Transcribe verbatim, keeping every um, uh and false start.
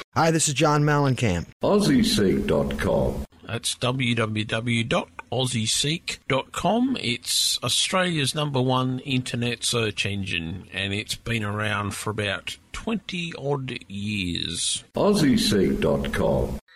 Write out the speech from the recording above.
Hi, this is John Mellencamp. Aussie Seek dot com. That's w w w dot aussie seek dot com. It's Australia's number one internet search engine, and it's been around for about twenty odd years. Aussie Seek dot com.